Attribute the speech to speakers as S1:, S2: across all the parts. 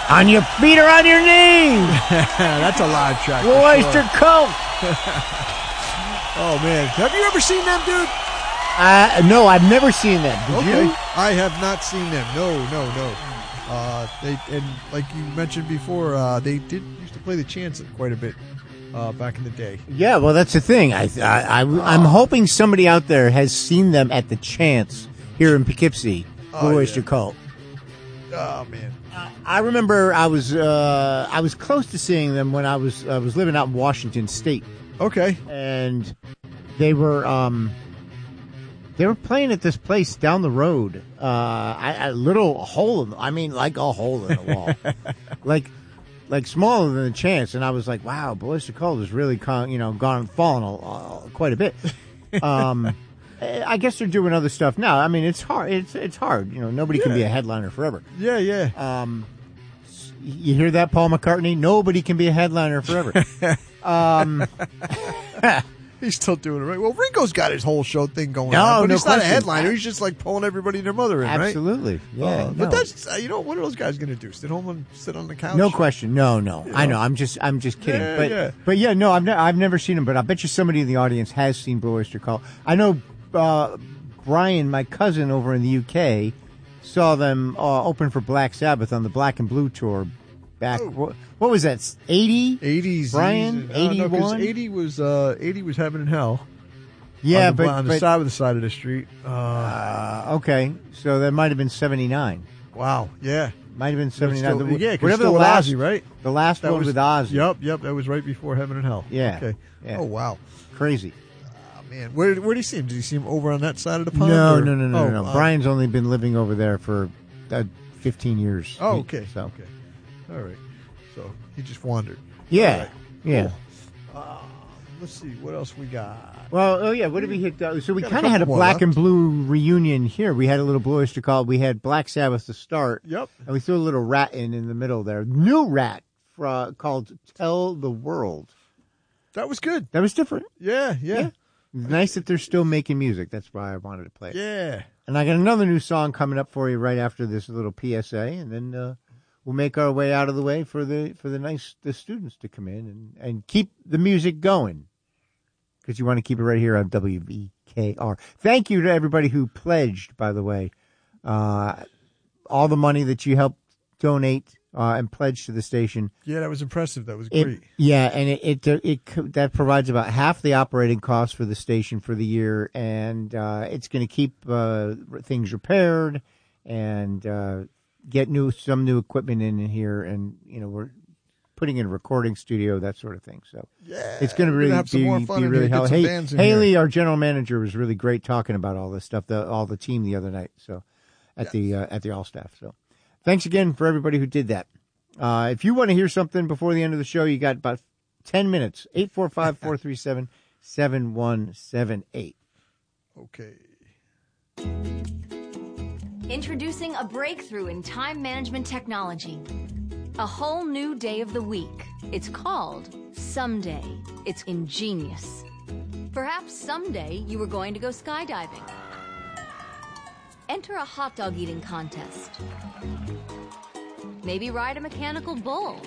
S1: On your feet or on your knees.
S2: That's a live track.
S1: Blue Oyster Cult.
S2: Oh, man. Have you ever seen them, dude?
S1: No, I've never seen them. Did you?
S2: I have not seen them. No. And like you mentioned before, they used to play the Chance quite a bit back in the day.
S1: Yeah, well, that's the thing. I'm hoping somebody out there has seen them at the Chance here in Poughkeepsie. Blue Oyster Cult.
S2: Oh, man.
S1: I remember I was close to seeing them when I was living out in Washington State.
S2: Okay.
S1: And they were playing at this place down the road. A little hole in, like a hole in the wall, like smaller than the Chance. And I was like, wow, Blue Oyster Cult has really fallen quite a bit. I guess they're doing other stuff now. I mean, it's hard. It's hard. Nobody can be a headliner forever.
S2: Yeah.
S1: You hear that, Paul McCartney? Nobody can be a headliner forever.
S2: He's still doing it, right? Well, Ringo's got his whole show thing going on, but he's not a headliner. He's just like pulling everybody and their mother in, right?
S1: Absolutely, yeah.
S2: But that's what are those guys going to do? Sit home and sit on the couch?
S1: No question. No. I know. I'm just kidding. But no, I've never seen them. But I bet you somebody in the audience has seen Blue Oyster Cult. I know Brian, my cousin over in the UK, saw them open for Black Sabbath on the Black and Blue tour. Back, what was that?
S2: 80s,
S1: Brian. 81.
S2: 80 was Heaven and Hell.
S1: Yeah,
S2: on the side of the street.
S1: Okay, so that might have been 79.
S2: Wow, yeah,
S1: might have been 79.
S2: Whatever the last, Ozzy, right?
S1: The last one with Ozzy.
S2: Yep, that was right before Heaven and Hell.
S1: Yeah.
S2: Okay.
S1: Yeah.
S2: Oh wow,
S1: crazy.
S2: Man, where did he see him? Did he see him over on that side of the pond?
S1: No. Brian's only been living over there for 15 years.
S2: Oh, okay.
S1: Okay.
S2: All right. So he just wandered.
S1: Yeah.
S2: Right.
S1: Yeah.
S2: Cool. Let's see. What else we got?
S1: Well, what did we hit? So we kind of had a Black and Blue reunion here. We had a little Blue Oyster Cult. We had Black Sabbath to start.
S2: Yep.
S1: And we threw a little Rat in the middle there. New Rat called Tell the World.
S2: That was good.
S1: That was different.
S2: Yeah.
S1: Nice that they're still making music. That's why I wanted to play it.
S2: Yeah.
S1: And I got another new song coming up for you right after this little PSA, and then we'll make our way out of the way for the students to come in and keep the music going, because you want to keep it right here on WVKR. Thank you to everybody who pledged, by the way, all the money that you helped donate and pledge to the station.
S2: Yeah, that was impressive. That was great.
S1: And it that provides about half the operating costs for the station for the year, and it's going to keep things repaired and get some new equipment in here, and we're putting in a recording studio, that sort of thing. So it's going to really be really helpful. Haley, our general manager, was really great talking about all this stuff, all the team the other night. So at the all staff. So thanks again for everybody who did that. If you want to hear something before the end of the show, you got about 10 minutes. 845-437-7178.
S2: Okay.
S3: Introducing a breakthrough in time management technology. A whole new day of the week. It's called Someday. It's ingenious. Perhaps someday you were going to go skydiving. Enter a hot dog eating contest. Maybe ride a mechanical bull.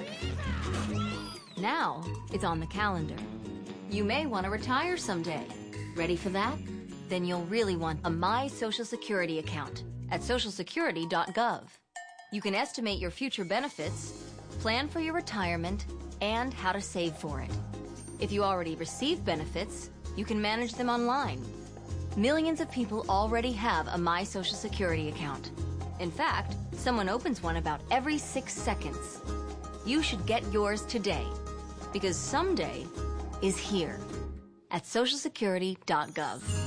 S3: Now it's on the calendar. You may want to retire someday. Ready for that? Then you'll really want a My Social Security account at socialsecurity.gov. You can estimate your future benefits, plan for your retirement, and how to save for it. If you already receive benefits, you can manage them online. Millions of people already have a My Social Security account. In fact, someone opens one about every 6 seconds. You should get yours today, because someday is here at socialsecurity.gov.